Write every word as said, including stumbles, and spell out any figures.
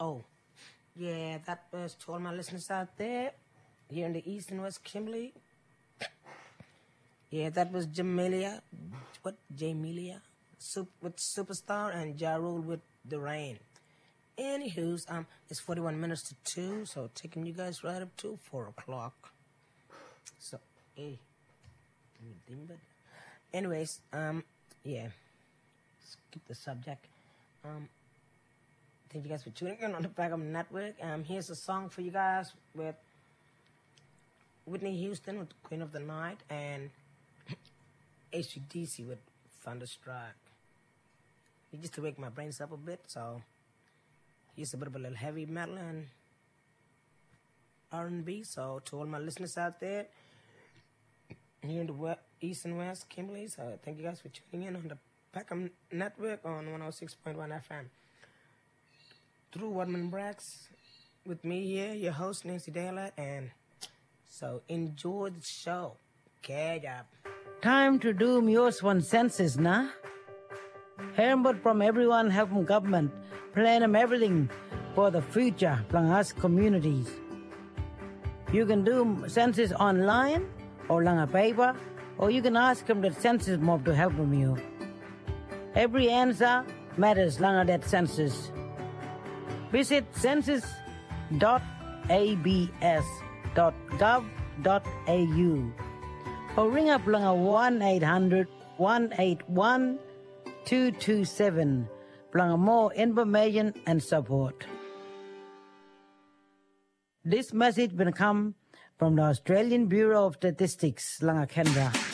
Oh, yeah, that was to all my listeners out there here in the East and West Kimberly. Yeah, that was Jamelia, what, Jamelia, Sup, with Superstar, and Ja Rule with The Rain. Anywho's, um, it's forty-one minutes to two, so taking you guys right up to four o'clock. So, hey, anyways, um, yeah, skip the subject. Um, thank you guys for tuning in on the Packham Network. Um, here's a song for you guys with Whitney Houston with Queen of the Night and A C D C with Thunderstruck. It's just to wake my brains up a bit, so here's a bit of a little heavy metal and R and B. So to all my listeners out there here in the West, East and West Kimberly, so thank you guys for tuning in on the Packham Network on one oh six point one F M. Through Wadman Brax with me here, your host Nancy Daylight, and so enjoy the show. Okay, job. Time to do Muse one census, nah? Herbert from everyone help from government, plan them everything for the future from us communities. You can do census online or on a paper, or you can ask them the census mob to help from you. Every answer matters long that census. Visit census dot a b s dot gov dot a u or ring up lang one eight hundred, one eight one, two two seven for more information and support. This message will come from the Australian Bureau of Statistics, Langa Canberra.